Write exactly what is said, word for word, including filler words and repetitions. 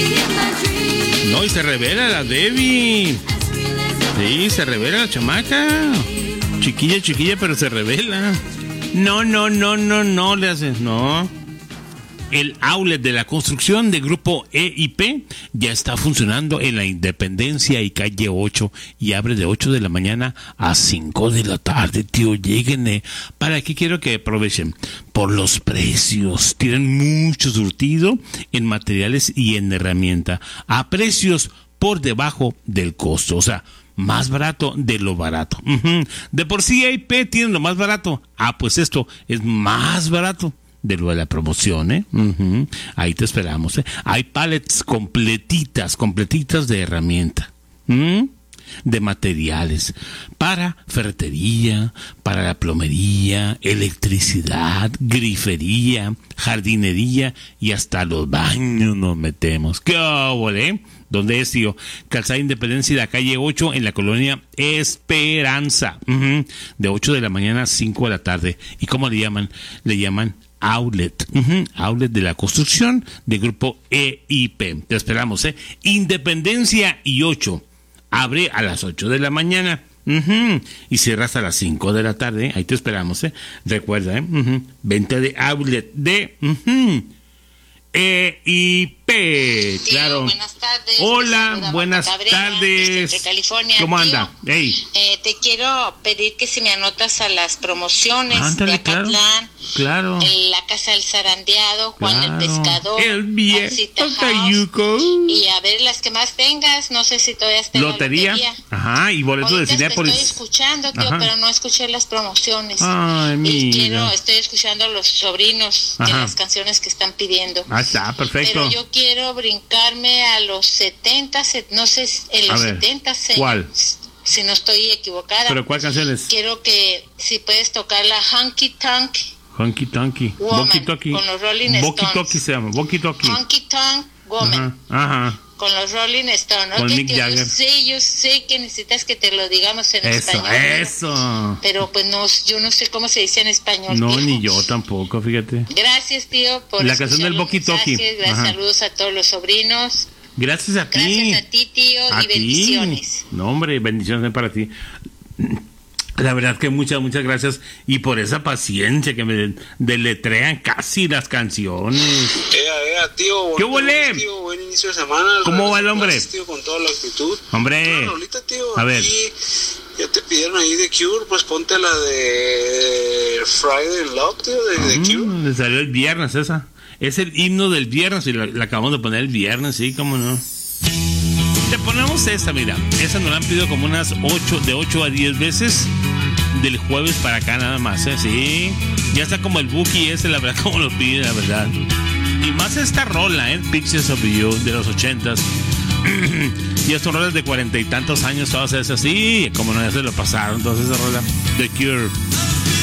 No, y se revela la Debbie. Sí, se revela la chamaca. Chiquilla, chiquilla, pero se revela. No, no, no, no, no le haces, no. El outlet de la construcción de Grupo E y P ya está funcionando en la Independencia y calle ocho y abre de ocho de la mañana a cinco de la tarde, tío, lleguen. ¿Para qué quiero que aprovechen? Por los precios. Tienen mucho surtido en materiales y en herramienta a precios por debajo del costo, o sea, más barato de lo barato. Uh-huh. De por sí E y P tienen lo más barato. Ah, pues esto es más barato de lo de la promoción, ¿eh? Uh-huh. Ahí te esperamos, ¿eh? Hay pallets completitas, completitas de herramienta, ¿Mm? de materiales, para ferretería, para la plomería, electricidad, grifería, jardinería y hasta los baños nos metemos. ¡Qué óvole, eh! ¿Dónde es, tío? Calzada Independencia de la calle ocho en la colonia Esperanza. Uh-huh. De ocho de la mañana a cinco de la tarde. ¿Y cómo le llaman? Le llaman outlet. Uh-huh. Outlet de la construcción de Grupo E y P. Te esperamos, ¿eh? Independencia y ocho. Abre a las ocho de la mañana. Uh-huh. Y cierra hasta las cinco de la tarde. Ahí te esperamos, ¿eh? Recuerda, ¿eh? Uh-huh. Venta de outlet de... Uh-huh. E y P, sí, claro. Buenas tardes. Hola, buenas Cabrera, tardes. Desde California. ¿Cómo tío, anda? Hey. Eh, te quiero pedir que si me anotas a las promociones. Ándale, de Acatlán, claro, claro. En la Casa del Zarandeado, Juan claro. el Pescador, el viejo Cayuco. Y a ver las que más tengas. No sé si todavía está lotería. La lotería. Ajá, y boletos de Cinépolis. Estoy escuchando, tío, Ajá. pero no escuché las promociones. Ay, y mira. quiero, estoy escuchando a los sobrinos de las canciones que están pidiendo. Ah, está, perfecto. Pero yo quiero brincarme a los setenta, no sé, en los setenta. ¿Cuál? Si no estoy equivocada. ¿Pero cuál canción es? Quiero que, si puedes tocar la Honky Tonk Honky Tonky. Woman, con los Rolling Stones. Walkie Talkie se llama, Walkie Talkie. Honky Tonk Woman. Ajá, ajá. Con los Rolling Stones. Con Okay, Mick tío, Jagger. Yo sé, yo sé que necesitas que te lo digamos en eso, español. Eso, Pero pues no, yo no sé cómo se dice en español. No, tío. ni yo tampoco, fíjate. Gracias, tío, por la canción del Walkie Talkie. Gracias, saludos a todos los sobrinos. Gracias a ti. Gracias a ti, tío, a y bendiciones. Ti. No, hombre, bendiciones para ti. La verdad que muchas, muchas gracias. Y por esa paciencia que me deletrean casi las canciones. Ea, ea, tío. ¿Qué huele? Tío, buen inicio de semana. ¿Cómo va el hombre? Gracias, tío, con toda la actitud. Hombre. Una rolita, tío. A ver. Aquí ya te pidieron ahí de Cure, pues ponte la de Friday in Love, tío, de, de Cure. Mm, le salió el viernes esa. Es el himno del viernes y la, la acabamos de poner el viernes, sí, cómo no. Te ponemos esta, mira. Esa nos la han pedido como unas ocho, de ocho a diez veces. Del jueves para acá nada más, ¿eh? Sí. Ya está como el Buki ese, la verdad, como lo pide, la verdad. Y más esta rola, ¿eh? Pictures of You, de los ochentas. Y estos rolas de cuarenta y tantos años, todas esas así, como no, ya se lo pasaron. Entonces esa rola, The Cure.